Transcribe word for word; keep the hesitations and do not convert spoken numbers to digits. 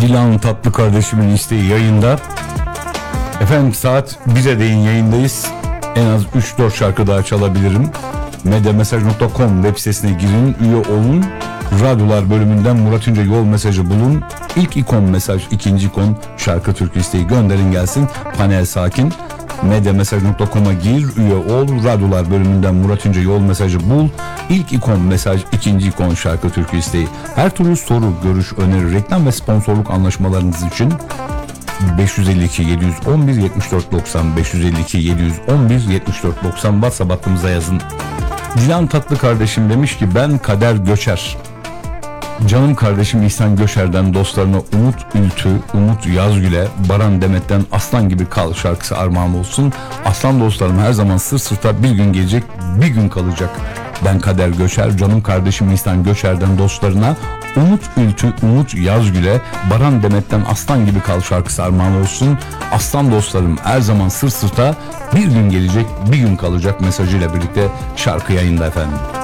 Dilan Tatlı kardeşimin isteği yayında. Efendim saat bize değin yayındayız. En az üç dört şarkı daha çalabilirim. medyamesaj nokta com web sitesine girin, üye olun. Radyolar bölümünden Murat İnce yol mesajı bulun. İlk ikon mesaj, ikinci ikon şarkı türkü isteği gönderin gelsin. Panel sakin. medyamesaj nokta com'a gir, üye ol. Radyolar bölümünden Murat İnce yol mesajı bul. İlk ikon mesaj, ikinci ikon şarkı türkü isteği. Her türlü soru, görüş, öneri, reklam ve sponsorluk anlaşmalarınız için beş yüz elli iki yedi yüz on bir yetmiş dört doksan beş yüz elli iki yedi yüz on bir yetmiş dört doksan WhatsApp hattımıza yazın. Dilan Tatlı kardeşim demiş ki ben Kader Göçer. Canım kardeşim İhsan Göçer'den dostlarına Umut Ültü, Umut Yazgül'e, Baran Demet'ten Aslan Gibi Kal şarkısı armağan olsun. Aslan dostlarım her zaman sırt sırta bir gün gelecek, bir gün kalacak. Ben Kader Göçer, canım kardeşim İhsan Göçer'den dostlarına Umut Ültü, Umut Yazgül'e, Baran Demet'ten Aslan Gibi Kal şarkısı armağan olsun. Aslan dostlarım her zaman sırt sırta bir gün gelecek, bir gün kalacak mesajıyla birlikte şarkı yayında efendim.